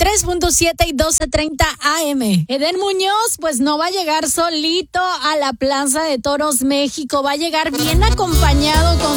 93.7 y 12:30 AM. Eden Muñoz, pues no va a llegar solito a la Plaza de Toros México, va a llegar bien acompañado con